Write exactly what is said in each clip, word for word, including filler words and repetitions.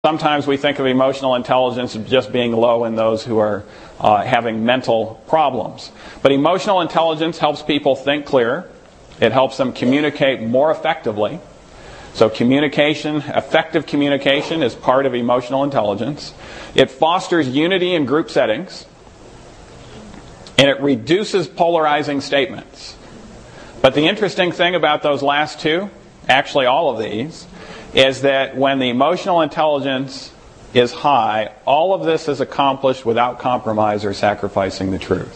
Sometimes we think of emotional intelligence as just being low in those who are uh, having mental problems. But emotional intelligence helps people think clearer. It helps them communicate more effectively. So communication, effective communication is part of emotional intelligence. It fosters unity in group settings. And it reduces polarizing statements. But the interesting thing about those last two, actually all of these, is that when the emotional intelligence is high, all of this is accomplished without compromise or sacrificing the truth.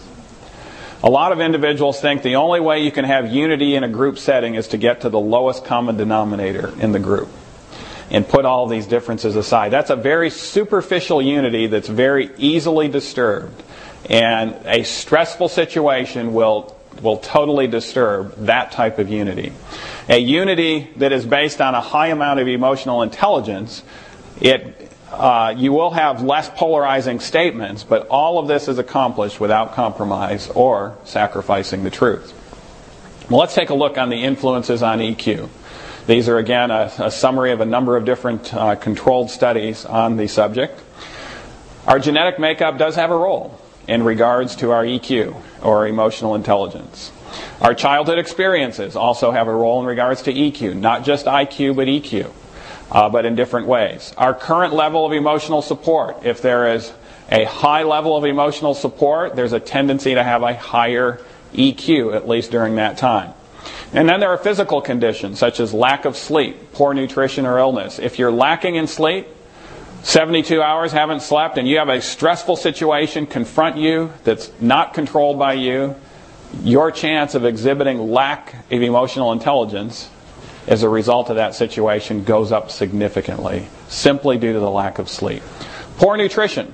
A lot of individuals think the only way you can have unity in a group setting is to get to the lowest common denominator in the group and put all these differences aside. That's a very superficial unity that's very easily disturbed. And a stressful situation will will totally disturb that type of unity. A unity that is based on a high amount of emotional intelligence, it uh, you will have less polarizing statements, but all of this is accomplished without compromise or sacrificing the truth. Well, let's take a look on the influences on E Q. These are, again, a, a summary of a number of different uh, controlled studies on the subject. Our genetic makeup does have a role in regards to our E Q, or emotional intelligence. Our childhood experiences also have a role in regards to E Q, not just I Q, but E Q, uh, but in different ways. Our current level of emotional support, if there is a high level of emotional support, there's a tendency to have a higher E Q, at least during that time. And then there are physical conditions, such as lack of sleep, poor nutrition, or illness. If you're lacking in sleep, seventy-two hours haven't slept, and you have a stressful situation confront you that's not controlled by you, your chance of exhibiting lack of emotional intelligence as a result of that situation goes up significantly, simply due to the lack of sleep. Poor nutrition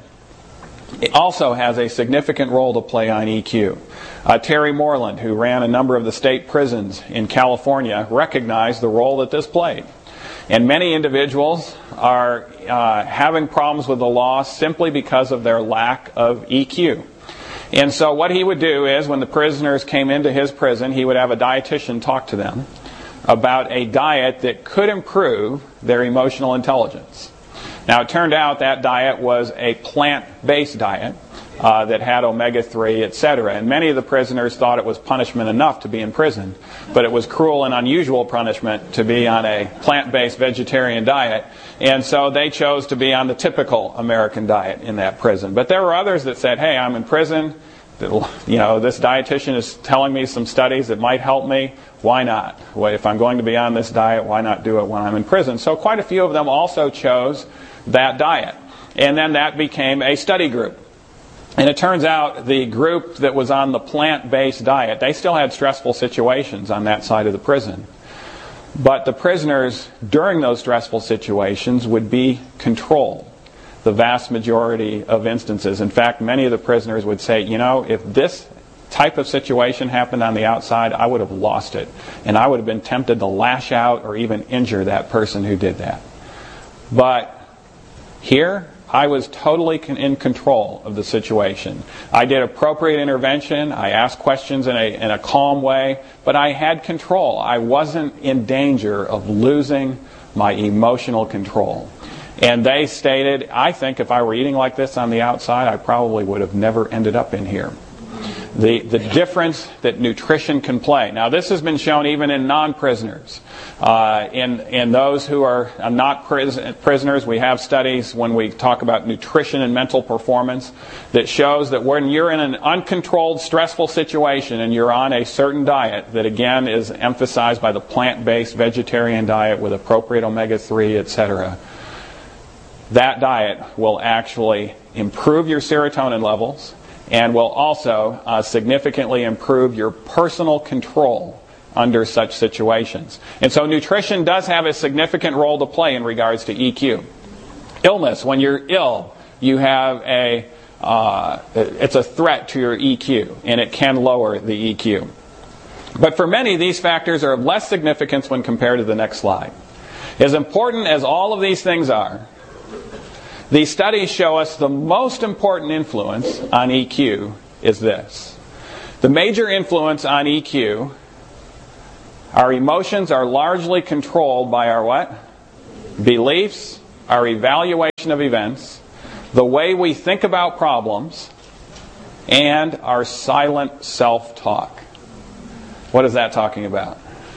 also has a significant role to play on E Q. Uh, Terry Moreland, who ran a number of the state prisons in California, recognized the role that this played. And many individuals are uh, having problems with the law simply because of their lack of E Q. And so what he would do is, when the prisoners came into his prison, he would have a dietitian talk to them about a diet that could improve their emotional intelligence. Now, it turned out that diet was a plant-based diet uh, that had omega three, et cetera. And many of the prisoners thought it was punishment enough to be in prison, but it was cruel and unusual punishment to be on a plant-based vegetarian diet. And so they chose to be on the typical American diet in that prison. But there were others that said, hey, I'm in prison. You know, this dietitian is telling me some studies that might help me. Why not? Well, if I'm going to be on this diet, why not do it when I'm in prison? So quite a few of them also chose that diet. And then that became a study group. And it turns out the group that was on the plant-based diet, they still had stressful situations on that side of the prison. But the prisoners, during those stressful situations, would be controlled. The vast majority of instances. In fact, many of the prisoners would say, you know, if this type of situation happened on the outside, I would have lost it. And I would have been tempted to lash out or even injure that person who did that. But here, I was totally in control of the situation. I did appropriate intervention. I asked questions in a, in a calm way. But I had control. I wasn't in danger of losing my emotional control. And they stated, I think if I were eating like this on the outside, I probably would have never ended up in here. The, the difference that nutrition can play. Now, this has been shown even in non-prisoners. Uh, in, in those who are not pris- prisoners, we have studies when we talk about nutrition and mental performance that shows that when you're in an uncontrolled, stressful situation and you're on a certain diet that, again, is emphasized by the plant-based vegetarian diet with appropriate omega three, et cetera, that diet will actually improve your serotonin levels and will also uh, significantly improve your personal control under such situations. And so nutrition does have a significant role to play in regards to E Q. Illness, when you're ill, you have a, uh, it's a threat to your E Q, and it can lower the E Q. But for many, these factors are of less significance when compared to the next slide. As important as all of these things are, these studies show us the most important influence on E Q is this. The major influence on E Q, our emotions are largely controlled by our what? Beliefs, our evaluation of events, the way we think about problems, and our silent self-talk. What is that talking about?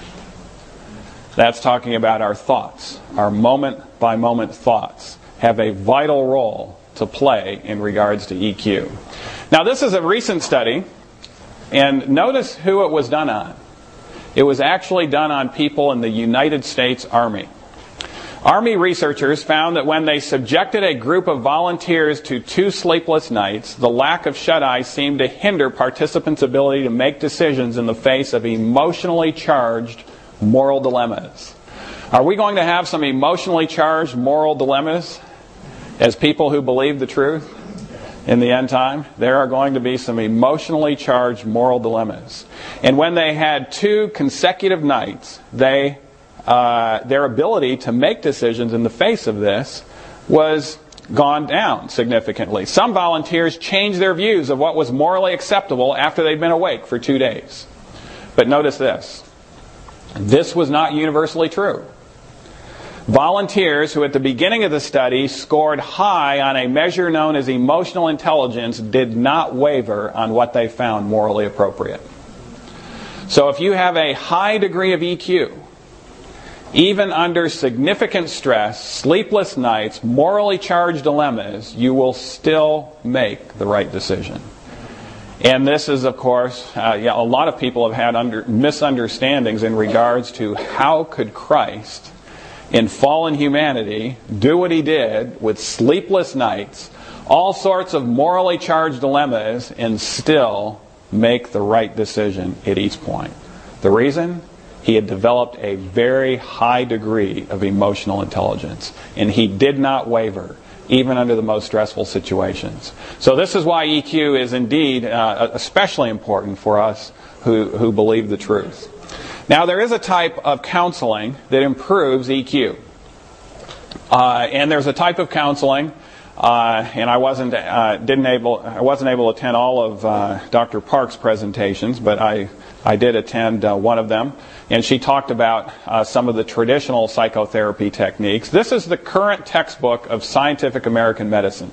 That's talking about our thoughts. Our moment-by-moment thoughts have a vital role to play in regards to E Q. Now, this is a recent study, and notice who it was done on. It was actually done on people in the United States Army. Army researchers found that when they subjected a group of volunteers to two sleepless nights, the lack of shut-eye seemed to hinder participants' ability to make decisions in the face of emotionally charged moral dilemmas. Are we going to have some emotionally charged moral dilemmas as people who believe the truth in the end time? There are going to be some emotionally charged moral dilemmas. And when they had two consecutive nights, they uh, their ability to make decisions in the face of this was gone down significantly. Some volunteers changed their views of what was morally acceptable after they'd been awake for two days. But notice this. This was not universally true. Volunteers who at the beginning of the study scored high on a measure known as emotional intelligence did not waver on what they found morally appropriate. So if you have a high degree of E Q, even under significant stress, sleepless nights, morally charged dilemmas, you will still make the right decision. And this is, of course, uh, yeah, a lot of people have had under, misunderstandings in regards to how could Christ, in fallen humanity, do what he did with sleepless nights, all sorts of morally charged dilemmas, and still make the right decision at each point. The reason? He had developed a very high degree of emotional intelligence, and he did not waver, even under the most stressful situations. So this is why E Q is indeed uh, especially important for us who, who believe the truth. Now, there is a type of counseling that improves E Q. Uh, and there's a type of counseling, uh, and I wasn't uh, didn't able I wasn't able to attend all of uh, Doctor Park's presentations, but I I did attend uh, one of them, and she talked about uh, some of the traditional psychotherapy techniques. This is the current textbook of Scientific American Medicine.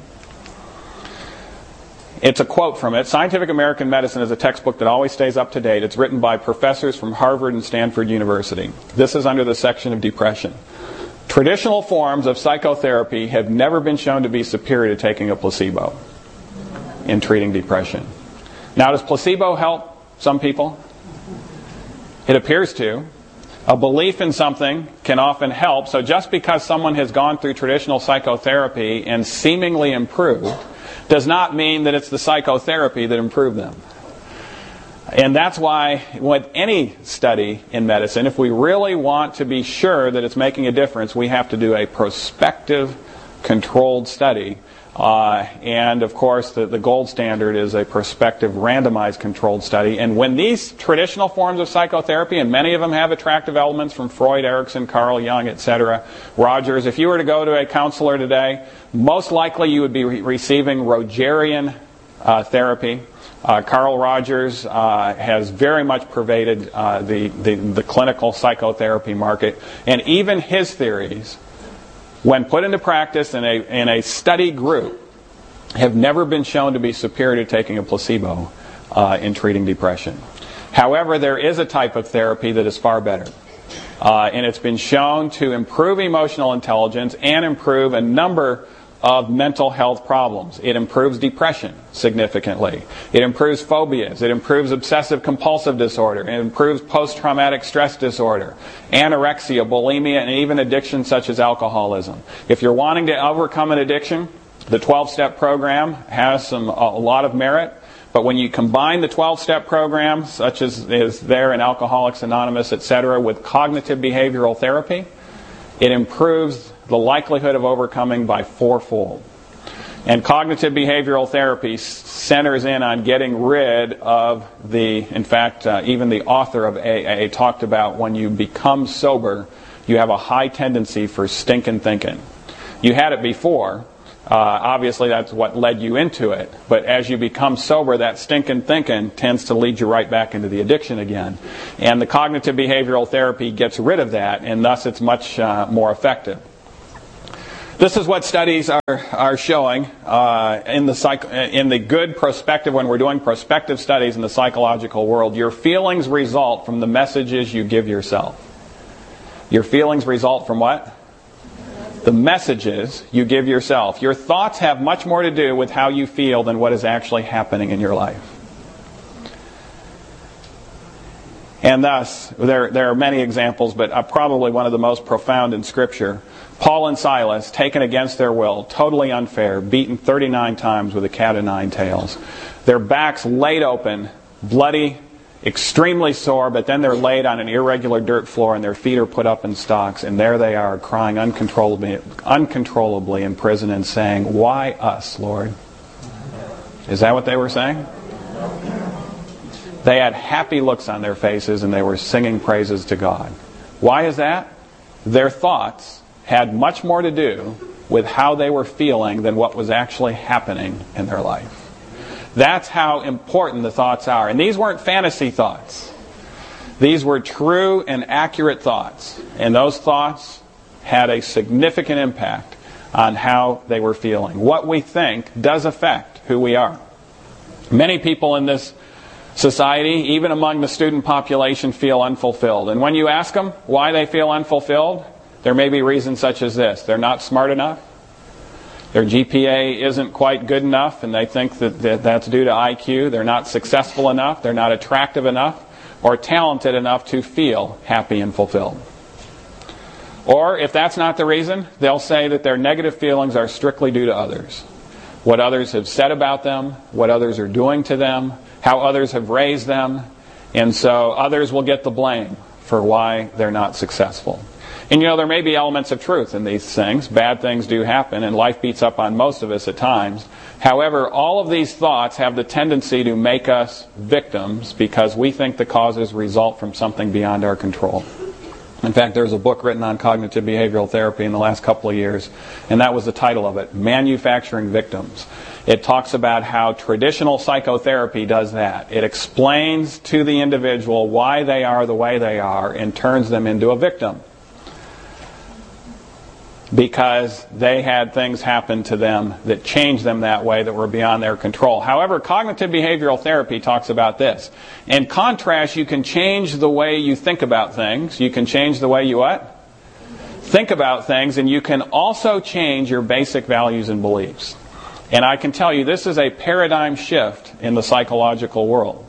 It's a quote from it. Scientific American Medicine is a textbook that always stays up to date. It's written by professors from Harvard and Stanford University. This is under the section of depression. Traditional forms of psychotherapy have never been shown to be superior to taking a placebo in treating depression. Now, does placebo help some people? It appears to. A belief in something can often help. So just because someone has gone through traditional psychotherapy and seemingly improved does not mean that it's the psychotherapy that improved them. And that's why with any study in medicine, if we really want to be sure that it's making a difference, we have to do a prospective, controlled study. Uh, and, of course, the, the gold standard is a prospective, randomized, controlled study. And when these traditional forms of psychotherapy, and many of them have attractive elements from Freud, Erikson, Carl Jung, et cetera, Rogers, if you were to go to a counselor today, most likely you would be re- receiving Rogerian uh, therapy. Uh, Carl Rogers uh, has very much pervaded uh, the, the, the clinical psychotherapy market. And even his theories, when put into practice in a, in a study group, have never been shown to be superior to taking a placebo uh, in treating depression. However, there is a type of therapy that is far better. Uh, and it's been shown to improve emotional intelligence and improve a number of mental health problems. It improves depression significantly. It improves phobias. It improves obsessive compulsive disorder. It improves post-traumatic stress disorder, anorexia, bulimia, and even addiction such as alcoholism. If you're wanting to overcome an addiction, the twelve-step program has some a lot of merit. But when you combine the twelve-step program, such as is there in Alcoholics Anonymous, et cetera, with cognitive behavioral therapy, it improves the likelihood of overcoming by fourfold. And cognitive behavioral therapy centers in on getting rid of the, in fact, uh, even the author of A A talked about when you become sober, you have a high tendency for stinking thinking. You had it before. Uh, obviously, that's what led you into it. But as you become sober, that stinking thinking tends to lead you right back into the addiction again. And the cognitive behavioral therapy gets rid of that, and thus it's much uh, more effective. This is what studies are, are showing uh, in the psych- in the good prospective, when we're doing prospective studies in the psychological world. Your feelings result from the messages you give yourself. Your feelings result from what? The messages you give yourself. Your thoughts have much more to do with how you feel than what is actually happening in your life. And thus, there, there are many examples, but uh, probably one of the most profound in Scripture. Paul and Silas, taken against their will, totally unfair, beaten thirty-nine times with a cat o' nine tails. Their backs laid open, bloody, extremely sore, but then they're laid on an irregular dirt floor and their feet are put up in stocks, and there they are crying uncontrollably, uncontrollably in prison and saying, "Why us, Lord?" Is that what they were saying? They had happy looks on their faces and they were singing praises to God. Why is that? Their thoughts had much more to do with how they were feeling than what was actually happening in their life. That's how important the thoughts are. And these weren't fantasy thoughts. These were true and accurate thoughts. And those thoughts had a significant impact on how they were feeling. What we think does affect who we are. Many people in this society, even among the student population, feel unfulfilled. And when you ask them why they feel unfulfilled, there may be reasons such as this. They're not smart enough. Their G P A isn't quite good enough, and they think that, that that's due to I Q. They're not successful enough. They're not attractive enough or talented enough to feel happy and fulfilled. Or if that's not the reason, they'll say that their negative feelings are strictly due to others. What others have said about them, what others are doing to them, how others have raised them, and so others will get the blame for why they're not successful. And you know, there may be elements of truth in these things. Bad things do happen, and life beats up on most of us at times. However, all of these thoughts have the tendency to make us victims because we think the causes result from something beyond our control. In fact, there's a book written on cognitive behavioral therapy in the last couple of years, and that was the title of it, Manufacturing Victims. It talks about how traditional psychotherapy does that. It explains to the individual why they are the way they are and turns them into a victim, because they had things happen to them that changed them that way that were beyond their control. However, cognitive behavioral therapy talks about this. In contrast, you can change the way you think about things. You can change the way you what? Think about things, and you can also change your basic values and beliefs. And I can tell you, this is a paradigm shift in the psychological world.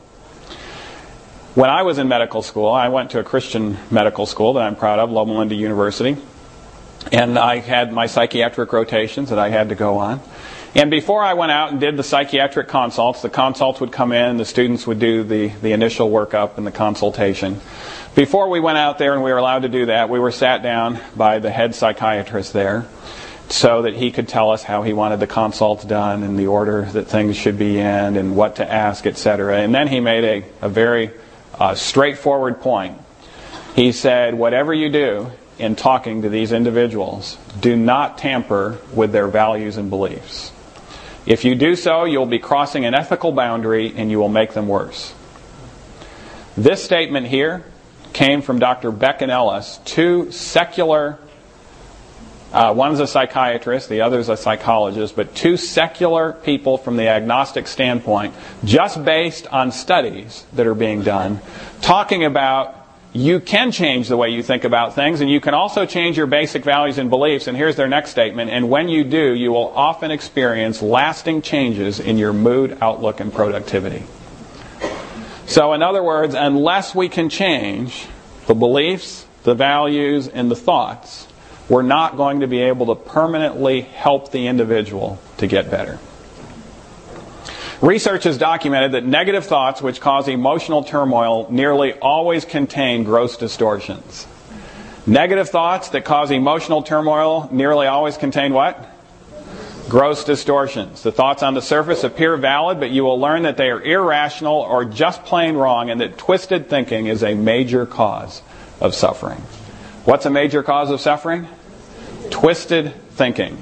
When I was in medical school, I went to a Christian medical school that I'm proud of, Loma Linda University. And I had my psychiatric rotations that I had to go on. And before I went out and did the psychiatric consults, the consults would come in, the students would do the, the initial workup and the consultation. Before we went out there and we were allowed to do that, we were sat down by the head psychiatrist there so that he could tell us how he wanted the consults done and the order that things should be in and what to ask, et cetera. And then he made a, a very uh, straightforward point. He said, whatever you do in talking to these individuals, do not tamper with their values and beliefs. If you do so, you'll be crossing an ethical boundary and you will make them worse. This statement here came from Doctor Beck and Ellis, two secular, uh, one's a psychiatrist, the other's a psychologist, but two secular people from the agnostic standpoint, just based on studies that are being done, talking about you can change the way you think about things, and you can also change your basic values and beliefs. And here's their next statement. And when you do, you will often experience lasting changes in your mood, outlook, and productivity. So in other words, unless we can change the beliefs, the values, and the thoughts, we're not going to be able to permanently help the individual to get better. Research has documented that negative thoughts which cause emotional turmoil nearly always contain gross distortions. Negative thoughts that cause emotional turmoil nearly always contain what? Gross distortions. The thoughts on the surface appear valid, but you will learn that they are irrational or just plain wrong, and that twisted thinking is a major cause of suffering. What's a major cause of suffering? Twisted thinking.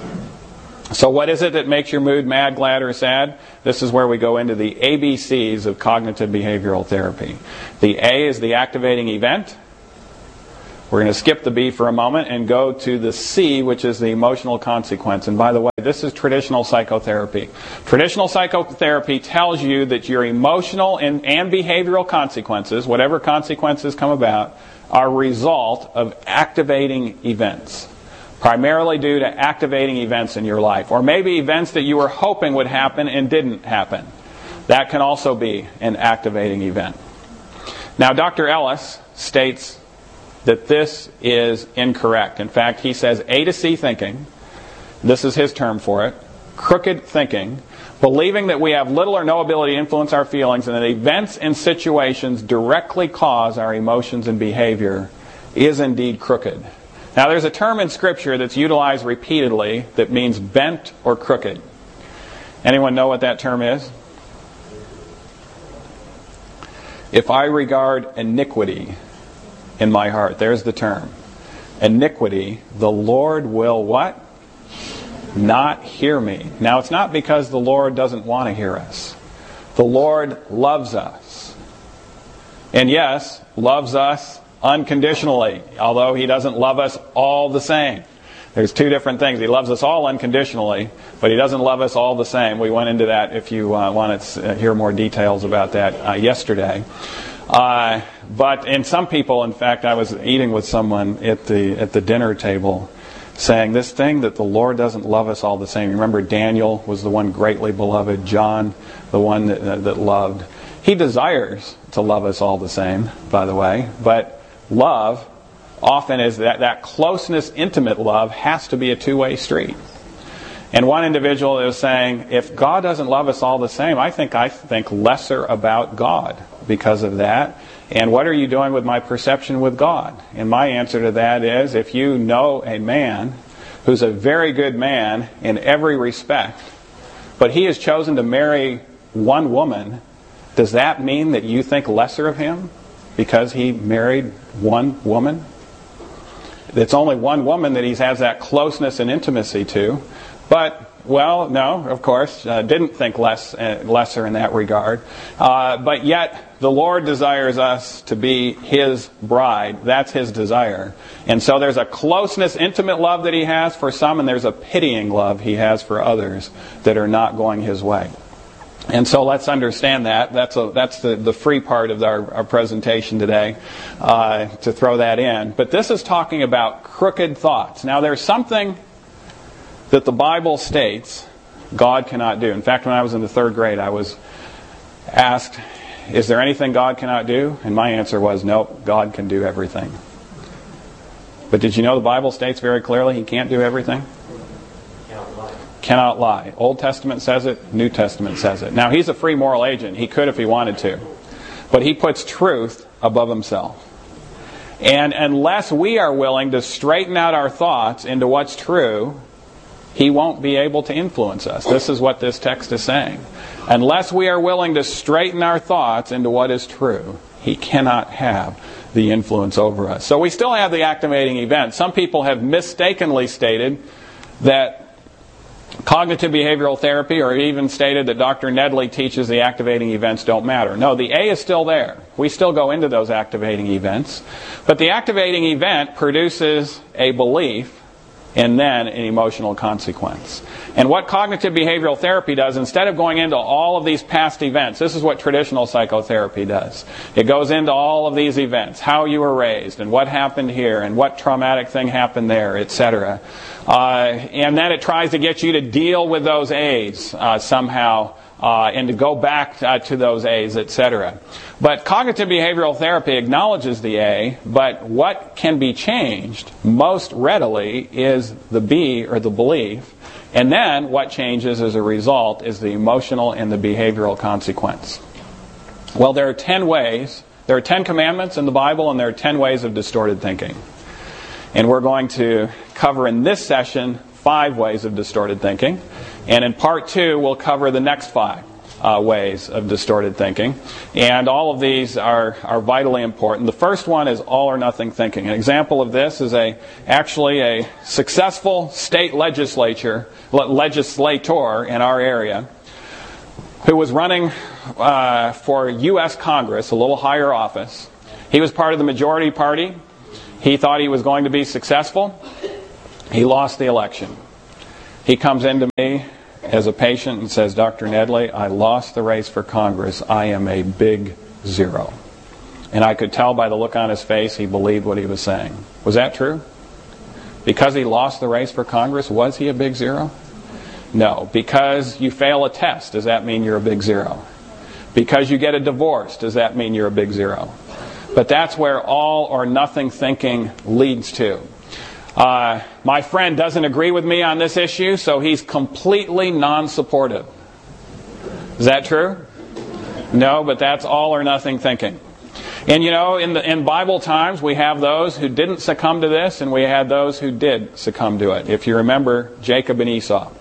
So what is it that makes your mood mad, glad, or sad? This is where we go into the A B Cs of cognitive behavioral therapy. The A is the activating event. We're going to skip the B for a moment and go to the C, which is the emotional consequence. And by the way, this is traditional psychotherapy. Traditional psychotherapy tells you that your emotional and, and behavioral consequences, whatever consequences come about, are a result of activating events. Primarily due to activating events in your life. Or maybe events that you were hoping would happen and didn't happen. That can also be an activating event. Now, Doctor Ellis states that this is incorrect. In fact, he says A to C thinking, this is his term for it, crooked thinking, believing that we have little or no ability to influence our feelings and that events and situations directly cause our emotions and behavior is indeed crooked. Now, there's a term in Scripture that's utilized repeatedly that means bent or crooked. Anyone know what that term is? If I regard iniquity in my heart, there's the term. Iniquity, the Lord will what? Not hear me. Now, it's not because the Lord doesn't want to hear us. The Lord loves us. And yes, loves us unconditionally, although He doesn't love us all the same. There's two different things. He loves us all unconditionally, but He doesn't love us all the same. We went into that if you uh, want to hear more details about that uh, yesterday. Uh, but in some people, in fact, I was eating with someone at the at the dinner table saying this thing that the Lord doesn't love us all the same. Remember, Daniel was the one greatly beloved, John, the one that, uh, that loved. He desires to love us all the same, by the way, but love often is that, that closeness, intimate love has to be a two-way street. And one individual is saying, if God doesn't love us all the same, I think I think lesser about God because of that. And what are you doing with my perception with God? And my answer to that is, if you know a man who's a very good man in every respect, but he has chosen to marry one woman, does that mean that you think lesser of him because he married one woman? It's only one woman that he has that closeness and intimacy to. But, well, no, of course, uh, didn't think less uh, lesser in that regard. Uh, but yet, the Lord desires us to be His bride. That's His desire. And so there's a closeness, intimate love that He has for some, and there's a pitying love He has for others that are not going His way. And so let's understand that. That's a, that's the, the free part of our, our presentation today, uh, to throw that in. But this is talking about crooked thoughts. Now, there's something that the Bible states God cannot do. In fact, when I was in the third grade, I was asked, is there anything God cannot do? And my answer was, nope, God can do everything. But did you know the Bible states very clearly He can't do everything? Cannot lie. Cannot lie. Old Testament says it, New Testament says it. Now, He's a free moral agent. He could if He wanted to. But He puts truth above Himself. And unless we are willing to straighten out our thoughts into what's true, He won't be able to influence us. This is what this text is saying. Unless we are willing to straighten our thoughts into what is true, He cannot have the influence over us. So we still have the activating event. Some people have mistakenly stated that cognitive behavioral therapy, or even stated that Doctor Nedley teaches the activating events don't matter. No, the A is still there. We still go into those activating events. But the activating event produces a belief and then an emotional consequence. And what cognitive behavioral therapy does, instead of going into all of these past events, this is what traditional psychotherapy does. It goes into all of these events, how you were raised, and what happened here, and what traumatic thing happened there, et cetera. Uh, and then it tries to get you to deal with those A's uh, somehow, uh, and to go back uh, to those A's, et cetera. But cognitive behavioral therapy acknowledges the A, but what can be changed most readily is the B, or the belief. And then what changes as a result is the emotional and the behavioral consequence. Well, there are ten ways. There are ten commandments in the Bible, and there are ten ways of distorted thinking. And we're going to cover in this session five ways of distorted thinking. And in part two, we'll cover the next five uh, ways of distorted thinking. And all of these are, are vitally important. The first one is all or nothing thinking. An example of this is a actually a successful state legislature, legislator in our area who was running uh, for U S Congress, a little higher office. He was part of the majority party. He thought he was going to be successful. He lost the election. He comes into me as a patient and says, Doctor Nedley, I lost the race for Congress. I am a big zero. And I could tell by the look on his face he believed what he was saying. Was that true? Because he lost the race for Congress, was he a big zero? No. Because you fail a test, does that mean you're a big zero? Because you get a divorce, does that mean you're a big zero? But that's where all or nothing thinking leads to. Uh, my friend doesn't agree with me on this issue, so he's completely non-supportive. Is that true? No, but that's all or nothing thinking. And you know, in the in Bible times, we have those who didn't succumb to this, and we had those who did succumb to it. If you remember Jacob and Esau.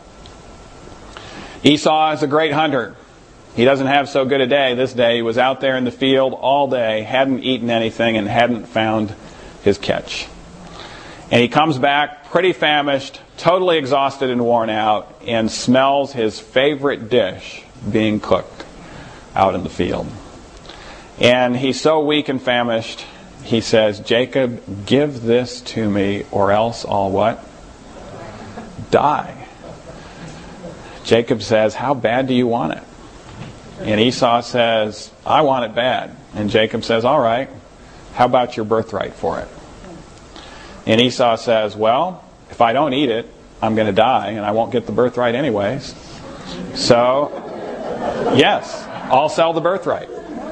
Esau is a great hunter. He doesn't have so good a day this day. He was out there in the field all day, hadn't eaten anything, and hadn't found his catch. And he comes back pretty famished, totally exhausted and worn out, and smells his favorite dish being cooked out in the field. And he's so weak and famished, he says, Jacob, give this to me, or else I'll what? Die. Jacob says, how bad do you want it? And Esau says, I want it bad. And Jacob says, all right, how about your birthright for it? And Esau says, well, if I don't eat it, I'm going to die, and I won't get the birthright anyways. So, yes, I'll sell the birthright.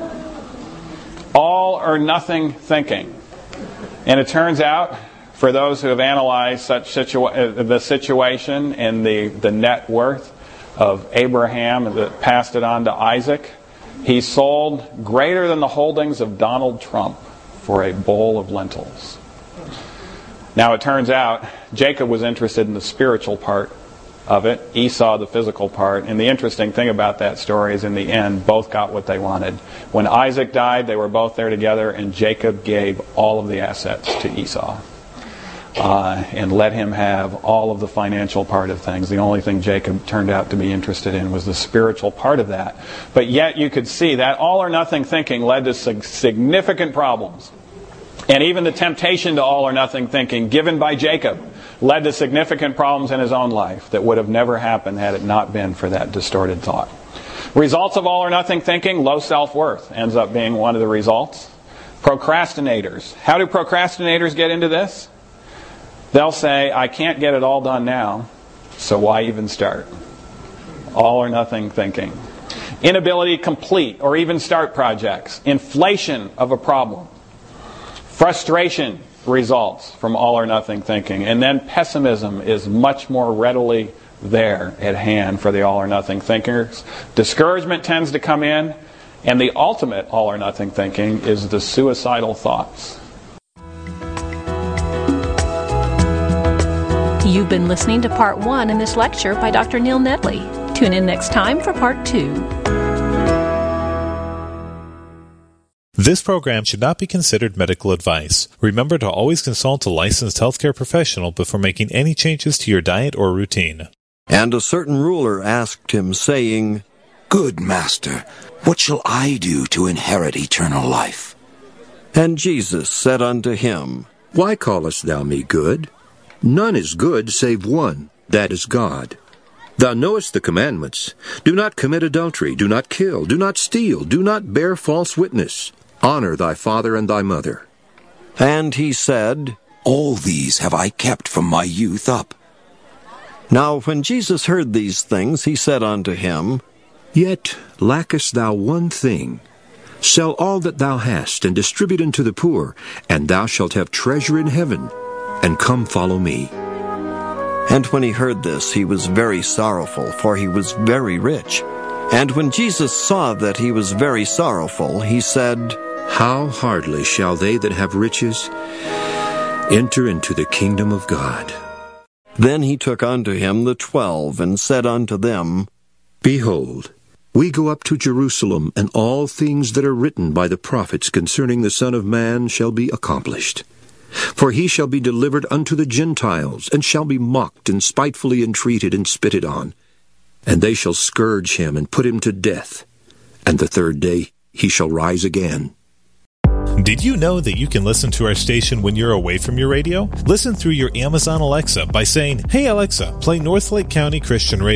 All or nothing thinking. And it turns out, for those who have analyzed such situa- the situation and the, the net worth of Abraham that passed it on to Isaac, he sold greater than the holdings of Donald Trump for a bowl of lentils. Now it turns out Jacob was interested in the spiritual part of it, Esau the physical part. And the interesting thing about that story is in the end, both got what they wanted. When Isaac died, they were both there together, and Jacob gave all of the assets to Esau. Uh, and let him have all of the financial part of things. The only thing Jacob turned out to be interested in was the spiritual part of that. But yet you could see that all or nothing thinking led to significant problems. And even the temptation to all or nothing thinking given by Jacob led to significant problems in his own life that would have never happened had it not been for that distorted thought. Results of all or nothing thinking, low self-worth ends up being one of the results. Procrastinators. How do procrastinators get into this? They'll say, I can't get it all done now, so why even start? All or nothing thinking. Inability to complete or even start projects. Inflation of a problem. Frustration results from all or nothing thinking. And then pessimism is much more readily there at hand for the all or nothing thinkers. Discouragement tends to come in, and the ultimate all or nothing thinking is the suicidal thoughts. You've been listening to part one in this lecture by Doctor Neil Nedley. Tune in next time for part two. This program should not be considered medical advice. Remember to always consult a licensed healthcare professional before making any changes to your diet or routine. And a certain ruler asked him, saying, Good master, what shall I do to inherit eternal life? And Jesus said unto him, Why callest thou me good? None is good save one, that is God. Thou knowest the commandments. Do not commit adultery, do not kill, do not steal, do not bear false witness. Honor thy father and thy mother. And he said, All these have I kept from my youth up. Now when Jesus heard these things, he said unto him, Yet lackest thou one thing. Sell all that thou hast, and distribute unto the poor, and thou shalt have treasure in heaven. And come follow me. And when he heard this, he was very sorrowful, for he was very rich. And when Jesus saw that he was very sorrowful, he said, How hardly shall they that have riches enter into the kingdom of God? Then he took unto him the twelve, and said unto them, Behold, we go up to Jerusalem, and all things that are written by the prophets concerning the Son of Man shall be accomplished. For he shall be delivered unto the Gentiles, and shall be mocked, and spitefully entreated, and spitted on. And they shall scourge him, and put him to death. And the third day he shall rise again. Did you know that you can listen to our station when you're away from your radio? Listen through your Amazon Alexa by saying, "Hey Alexa, play Northlake County Christian Radio."